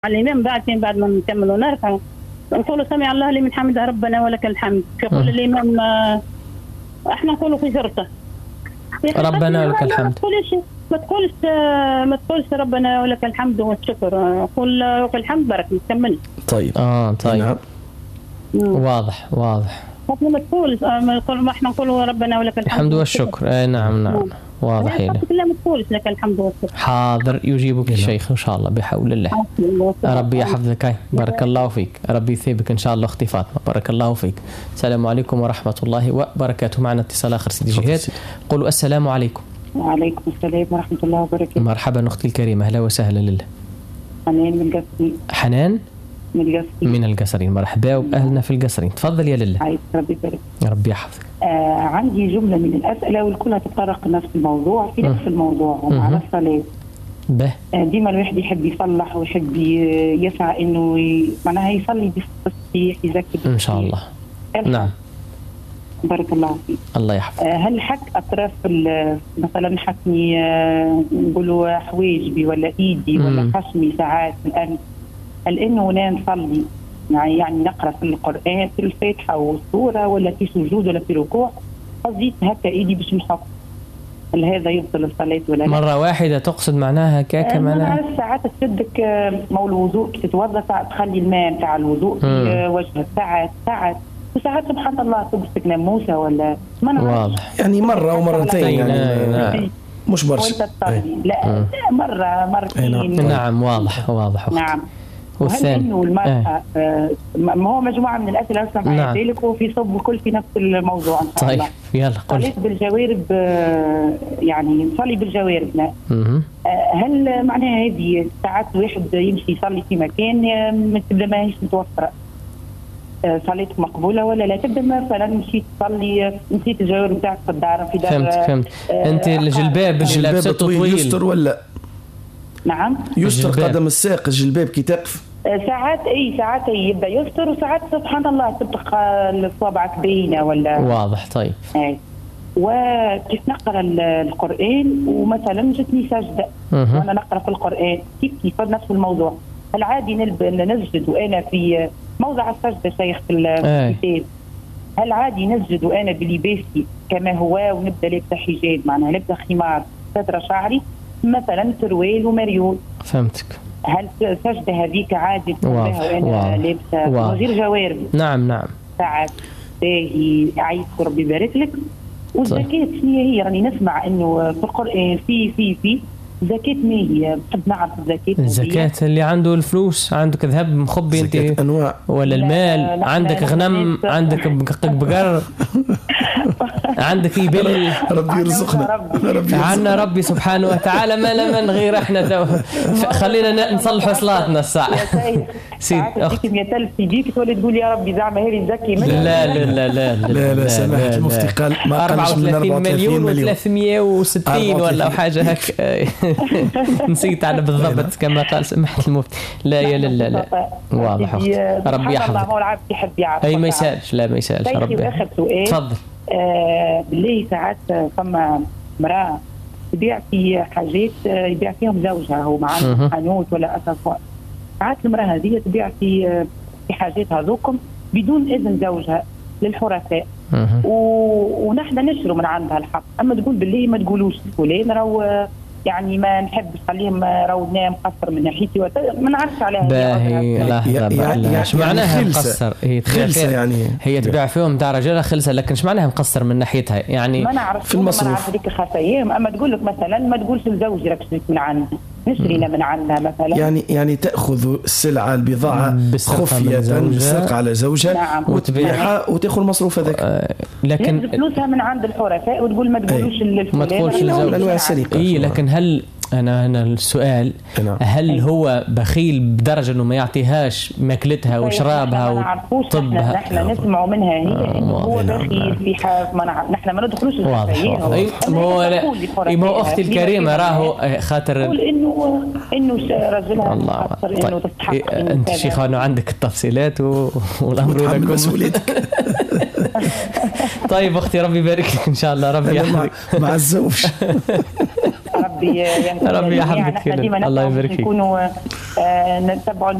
الإمام بعد ما نكمل ونرفع نقول سمع الله لمن حمده ربنا ولك الحمد. يقول الإمام احنا نقولوا في جرته ربنا ولك الحمد. ما تقولش ربنا ولك الحمد والشكر، قول ولك الحمد برك نكمل. طيب طيب نعم. واضح ما تقولش ما احنا نقولوا ربنا ولك الحمد والشكر. نعم واضح. لا ما تقولش لك الحمد والشكر. حاضر يجيبك الشيخ إن شاء الله بحول الله. ربي يحفظك. بارك الله فيك. ربي يثيبك إن شاء الله أختي فاطمة. بارك الله فيك. السلام عليكم ورحمة الله وبركاته. معنا اتصال آخر سيدي جهاد. قولوا السلام عليكم. وعليكم السلام ورحمة الله وبركاته. مرحبا أختي الكريمة. أهلا وسهلا. لله. حنان من القصرين. حنان من القصرين. مرحبا وأهلنا في القصرين. تفضل يا لله. عايز ربي يبارك. ربي يحفظك. عندي جملة من الأسئلة والكلها تتطرق نفس الموضوع في نفس الموضوع ومع الصلاة. ديما الواحد يحب يصلح ويحب يسعى إنه معناها يصلي بالتصحيح يذكر إن شاء الله. نعم. بارك الله فيك. الله يحفظك. هل حك أطراف مثلا حكني نقولوا حواجبي ولا إيدي ولا خشمي ساعات الآن إنه وانا نصلي يعني نقرأ في القرآن في الفاتحة والسورة ولا في سجود ولا في ركوع قصدي هكا إيدي باش نحط، هل هذا يبطل الصلاة ولا لا؟ مرة واحدة تقصد معناها كاكا معناها؟ ساعات تشدك مو الوضوء تتوضأ ساعات تخلي الماء تاع الوضوء في وجهك ساعات وساعات سبحان الله تمسك ناموسة ولا ما واضح يعني مرة ومرتين يعني مش برشا. لا مرتين. نعم واضح نعم. وهل انه المرأة ما هو مجموعة من الأسئلة سمعت ذلك وفي صب الكل في نفس الموضوع إن شاء الله. طيب يلا قل. صليت بالجوارب يعني نصلي بالجوارب لا. هل معناها هذه ساعات الواحد يمشي يصلي في مكان تبدا ما هيش متوفرة صليت مقبولة ولا لا؟ تبدا مثلا مشيت تصلي نسيت الجوارب نتاعك في الدار في دار. فهمت. أنت الجلباب طويل يستر ولا؟ نعم يستر قدم الساق الجلباب كي تقف ساعات يبدا يستر وساعات سبحان الله تبقى الصوابعك باينه ولا واضح. طيب وكيف نقرا القران ومثلا جتني سجده وانا نقرا في القران كيف نفس الموضوع العادي نسجد وانا في موضع السجده شيخ في الكتاب هل عادي نسجد وانا بلباسي كما هو ونبدا لابسه حجاب معناها نبدا خمار ستر شعري مثلا سروال ومريول؟ فهمتك. هل سجدة هذيك عادي تقولها وانا لابسه غير جوارب؟ نعم ساعات باهي عايز ربي يبارك لك. والزكاة شنو هي؟ يعني نسمع انه في القرآن في زكاة ما هي؟ بحب نعرف الزكاة اللي عنده الفلوس، عندك ذهب مخبي انت انواع ولا المال، عندك غنم، عندك بقر عندك يبل. ربي يرزقنا. عنا ربي سبحانه وتعالى ما من غير احنا خلينا نصلح صلاتنا الساعة. سيد اختي 100,000 يجيك تولي تقول يا ربي زعما هذه نزكي منها. لا سماحة المفتي قال ما قالش من 34 مليون و360 ولا حاجة هيك. نسيت على بالضبط كما قال سماحة المفتي. لا يا لا واضح. ربي يحفظك. هو العبد يحب يعرف. ما يسالش ربي. تفضل. بالله ساعات فما امرأة تبيع في حاجات يبيع فيهم زوجها هو معاه حانوت ولا أساس. ساعات المرأة هذه تبيع في حاجات هذوكم بدون إذن زوجها للحرفاء ونحن نشروا من عندها الحق. أما تقول بالله ما تقولوش فلان راهو يعني ما نحبش خليهم راهو نام قصر من ناحيتي ما نعرفش عليها. باهي لحظة اش معناها مقصر؟ هي خلصة يعني هي تبيع فيهم تاع رجالها خلصة لكن اش معناها مقصر من ناحيتها يعني ما نعرف في المصروف. ما نعرف هذيك خفايام. اما تقول لك مثلا ما تقولش لزوجي راك شريت من عندي نشرينا من عندها مثلا يعني تاخذ السلعه البضاعه خفيه بسرقه على زوجها. نعم. وتبيعها وتاخذ المصروف هذاك لكن فلوسها من عند الحرفاء وتقول ما تقولوش للفلان ما تقولش للزوج. لكن هل أنا السؤال هل هو بخيل بدرجة إنه ما يعطيهاش ماكلتها وشرابها وطبها؟ نحن نسمع منها هي إنه هو بخيل في نحن ما ندخلوش الخفايين. ما هو أختي الكريمة راهو خاطر يقول إنه رجلها الله. طيب. أنت شيخة إنه عندك التفصيلات والأمر لكم مسؤوليتك. طيب أختي ربي يبارك لك إن شاء الله. ربي يحفظك. مع الزوج. ربي يحفظك. الله يبارك فيك. نتبعوا